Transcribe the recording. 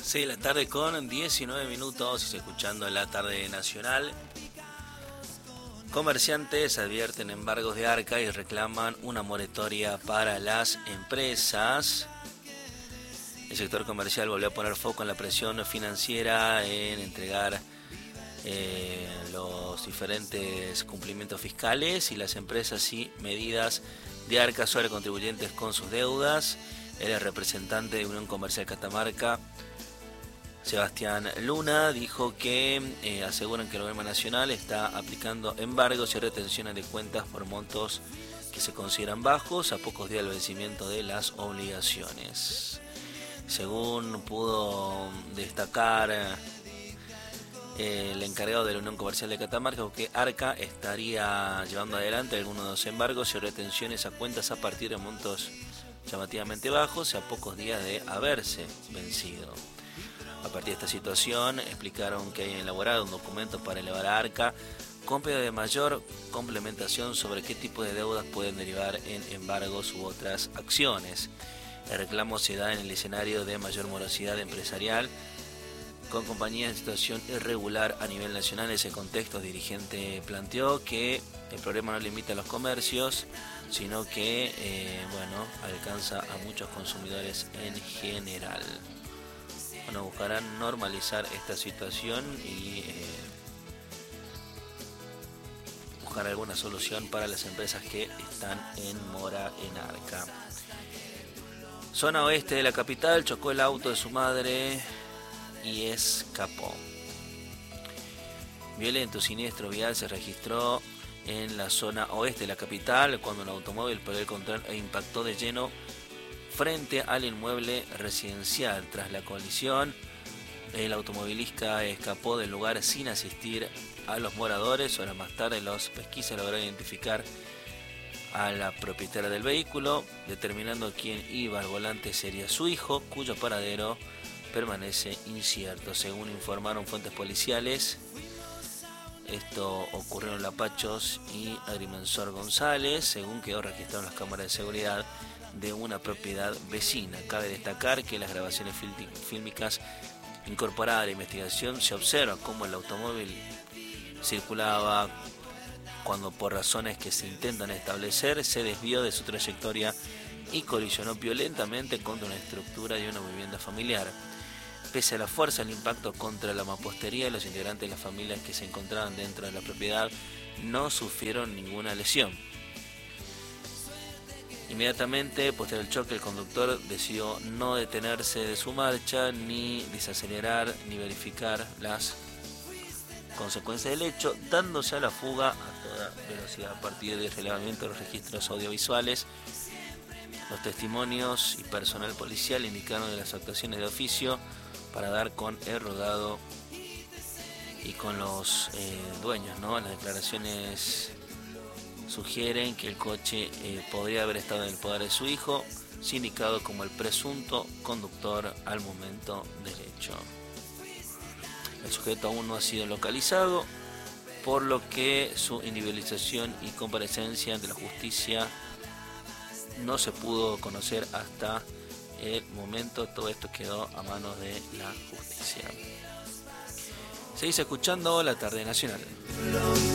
Sí, la tarde con 19 minutos y escuchando la tarde nacional. Comerciantes advierten embargos de Arca y reclaman una moratoria para las empresas. El sector comercial volvió a poner foco en la presión financiera en entregar los diferentes cumplimientos fiscales y las empresas y medidas de Arca sobre contribuyentes con sus deudas. El representante de Unión Comercial Catamarca, Sebastián Luna, dijo que aseguran que el gobierno nacional está aplicando embargos y retenciones de cuentas por montos que se consideran bajos a pocos días del vencimiento de las obligaciones. Según pudo destacar el encargado de la Unión Comercial de Catamarca, que Arca estaría llevando adelante algunos de los embargos y retenciones a cuentas a partir de montos llamativamente bajos a pocos días de haberse vencido. A partir de esta situación, explicaron que hay elaborado un documento para elevar a Arca con pedido de mayor complementación sobre qué tipo de deudas pueden derivar en embargos u otras acciones. El reclamo se da en el escenario de mayor morosidad empresarial con compañías en situación irregular a nivel nacional. En ese contexto, el dirigente planteó que el problema no limita a los comercios, sino que alcanza a muchos consumidores en general. Bueno, buscarán normalizar esta situación y buscar alguna solución para las empresas que están en mora en Arca. Zona oeste de la capital, chocó el auto de su madre y escapó. Violento siniestro vial se registró en la zona oeste de la capital cuando un automóvil por el contrario impactó de lleno frente al inmueble residencial. Tras la colisión, el automovilista escapó del lugar sin asistir a los moradores. Horas más tarde, los pesquisas lograron identificar a la propietaria del vehículo, determinando quién iba al volante sería su hijo, cuyo paradero permanece incierto. Según informaron fuentes policiales, esto ocurrió en Lapachos y Agrimensor González, según quedó registrado en las cámaras de seguridad de una propiedad vecina. Cabe destacar que en las grabaciones fílmicas incorporadas a la investigación se observa cómo el automóvil circulaba cuando, por razones que se intentan establecer, se desvió de su trayectoria y colisionó violentamente contra una estructura de una vivienda familiar. Pese a la fuerza del impacto contra la mampostería, los integrantes de las familias que se encontraban dentro de la propiedad no sufrieron ninguna lesión. Inmediatamente, posterior al choque, el conductor decidió no detenerse de su marcha, ni desacelerar, ni verificar las consecuencias del hecho, dándose a la fuga a toda velocidad. A partir del relevamiento de los registros audiovisuales, los testimonios y personal policial indicaron de las actuaciones de oficio para dar con el rodado y con los dueños, ¿no? Las declaraciones sugieren que el coche podría haber estado en el poder de su hijo, sindicado como el presunto conductor al momento del hecho. El sujeto aún no ha sido localizado, por lo que su individualización y comparecencia ante la justicia no se pudo conocer hasta el momento. Todo esto quedó a manos de la justicia. Seguís escuchando La Tarde Nacional.